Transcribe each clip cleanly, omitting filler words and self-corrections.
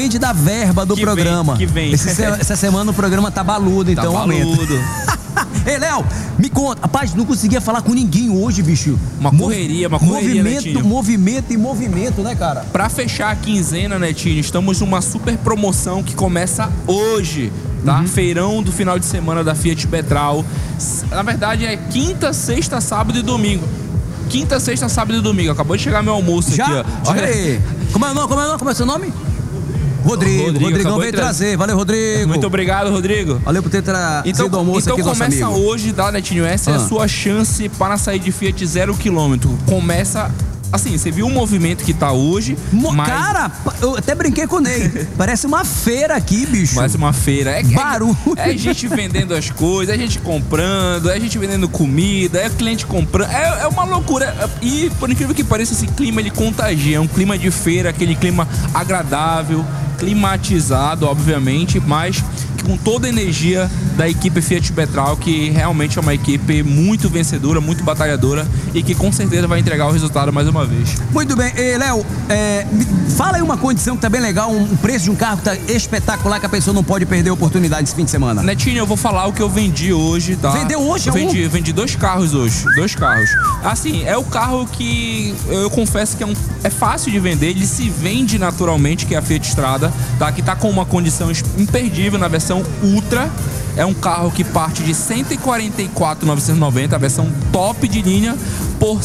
depende da verba do programa. Que vem. Essa semana o programa tá baludo, então aumenta. Ei, Léo, me conta. Rapaz, não conseguia falar com ninguém hoje, bicho. Uma correria, Netinho. Movimento, né, cara? Pra fechar a quinzena, Netinho, estamos numa super promoção que começa hoje, tá? Feirão do final de semana da Fiat Petral. Na verdade, é quinta, sexta, sábado e domingo. Quinta, sexta, sábado e domingo. Acabou de chegar meu almoço aqui, ó. Olha aí. Como é o seu nome? Rodrigão veio trazer. Valeu, Rodrigo. Muito obrigado, Rodrigo. Valeu por ter trazido o almoço aqui, nosso amigo. Então começa hoje, tá, Netinho? Essa é a sua chance para sair de Fiat 0 km. Começa... Assim, você viu o movimento que tá hoje, mas... Cara, eu até brinquei com o Ney. Parece uma feira aqui, bicho. Parece uma feira. Barulho. É gente vendendo as coisas, é gente comprando, é gente vendendo comida, é cliente comprando. É uma loucura. E, por incrível que pareça, esse clima, ele contagia. É um clima de feira, aquele clima agradável, climatizado, obviamente, mas com toda a energia da equipe Fiat Petral, que realmente é uma equipe muito vencedora, muito batalhadora e que com certeza vai entregar o resultado mais uma vez. Muito bem. Léo, fala aí uma condição que tá bem legal, um preço de um carro que tá espetacular, que a pessoa não pode perder a oportunidade esse fim de semana. Netinho, eu vou falar o que eu vendi hoje, tá? Vendeu hoje? Vendi 2 carros hoje. 2 carros. Assim, é o carro que eu confesso que é fácil de vender, ele se vende naturalmente, que é a Fiat Strada, tá? Que tá com uma condição imperdível na versão Ultra. É um carro que parte de 144.990, a versão top de linha, por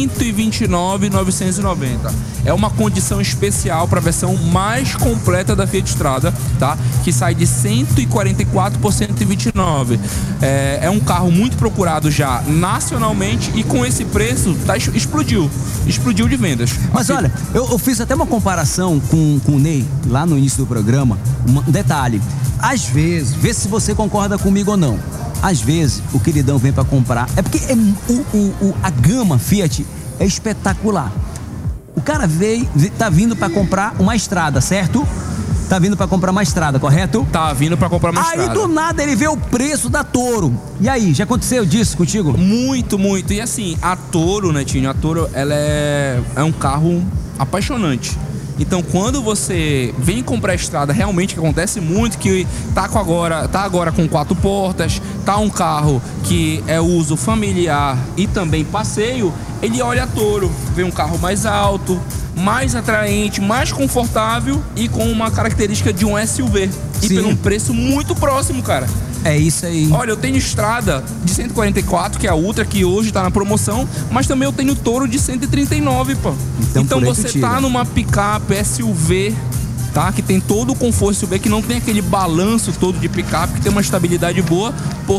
129.990. É uma condição especial para a versão mais completa da Fiat Strada, tá? Que sai de 144 por 129. É um carro muito procurado já nacionalmente e com esse preço explodiu de vendas. Mas olha, eu fiz até uma comparação com o Ney lá no início do programa. Um detalhe, às vezes, vê se você concorda comigo ou não. Às vezes o queridão vem para comprar, é porque a gama Fiat é espetacular. O cara tá vindo para comprar uma Strada, certo? Tá vindo para comprar uma Strada, correto? Tá vindo para comprar uma Strada. Aí do nada ele vê o preço da Toro. E aí, já aconteceu disso contigo? Muito. E assim, a Toro, Netinho, ela é um carro apaixonante. Então, quando você vem comprar a Strada, realmente que acontece muito, que tá agora com 4 portas, tá um carro que é uso familiar e também passeio, ele olha a Toro, vê um carro mais alto, mais atraente, mais confortável e com uma característica de um SUV. E por um preço muito próximo, cara. É isso aí. Olha, eu tenho Strada de 144, que é a Ultra, que hoje tá na promoção, mas também eu tenho Toro de 139, pô. Então você tá numa picape SUV, tá? Que tem todo o conforto SUV, que não tem aquele balanço todo de picape, que tem uma estabilidade boa, por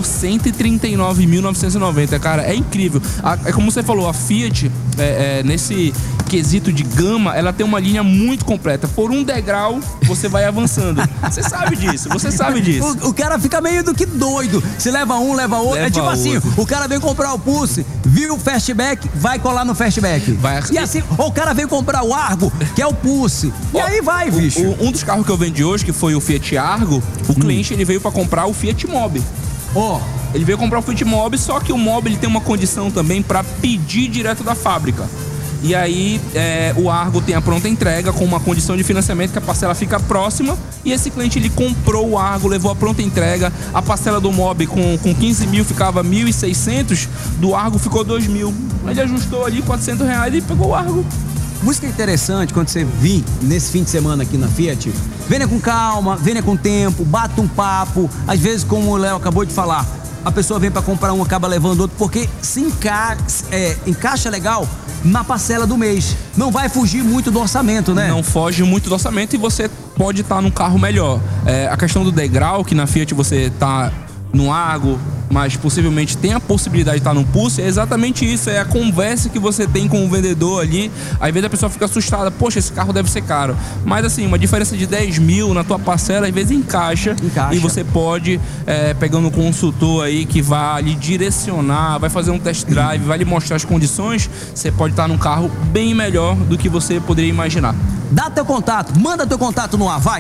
139.990, cara. É incrível. É como você falou, a Fiat, nesse quesito de gama, ela tem uma linha muito completa. Por um degrau, você vai avançando. Você sabe disso. O cara fica meio do que doido. Se leva um, leva outro. É tipo assim, o cara vem comprar o Pulse, viu o Fastback, vai colar no Fastback. E assim, o cara vem comprar o Argo, que é o Pulse. E aí vai, bicho. Um dos carros que eu vendi hoje, que foi o Fiat Argo, o cliente ele veio para comprar o Fiat Mobi. Ele veio comprar o Fiat Mobi, só que o Mobi ele tem uma condição também para pedir direto da fábrica. E aí o Argo tem a pronta entrega com uma condição de financiamento que a parcela fica próxima. E esse cliente ele comprou o Argo, levou a pronta entrega. A parcela do Mobi com 15 mil ficava 1.600, do Argo ficou 2.000. Ele ajustou ali R$400 e pegou o Argo. Música interessante quando você vir nesse fim de semana aqui na Fiat. Venha com calma, venha com tempo, bata um papo. Às vezes, como o Léo acabou de falar, a pessoa vem para comprar um, acaba levando outro, porque se encaixa legal na parcela do mês. Não vai fugir muito do orçamento, né? Não foge muito do orçamento e você pode estar num carro melhor. A questão do degrau, que na Fiat você tá no Argo, mas possivelmente tem a possibilidade de estar no Pulse, é exatamente isso, é a conversa que você tem com o vendedor ali. Às vezes a pessoa fica assustada, poxa, esse carro deve ser caro, mas assim, uma diferença de 10 mil na tua parcela, às vezes encaixa. E você pode, pegando um consultor aí que vai lhe direcionar, vai fazer um test drive, vai lhe mostrar as condições, você pode estar num carro bem melhor do que você poderia imaginar. Dá teu contato, manda teu contato no ar, vai.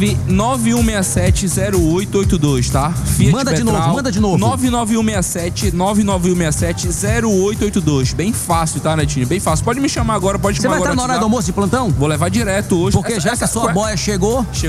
991670882, tá? Fiat manda Petral, de novo. 99167-99167-0882. Bem fácil, tá, Netinho? Bem fácil. Pode me chamar agora, pode chamar agora. Você vai estar na hora do almoço de plantão? Vou levar direto hoje. Porque já que a sua boia chegou...